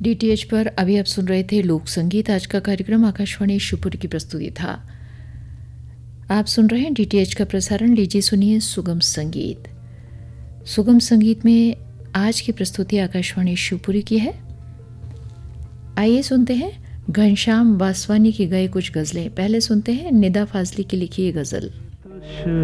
DTH पर अभी आप सुन रहे थे लोक संगीत। आज का कार्यक्रम आकाशवाणी शिवपुरी की प्रस्तुति था। आप सुन रहे हैं डीटीएच का प्रसारण। लीजिए सुनिए सुगम संगीत। सुगम संगीत में आज की प्रस्तुति आकाशवाणी शिवपुरी की है। आइए सुनते हैं घनश्याम वासवानी की गाई कुछ गज़लें। पहले सुनते हैं निदा फाजली की लिखी ये गज़ल।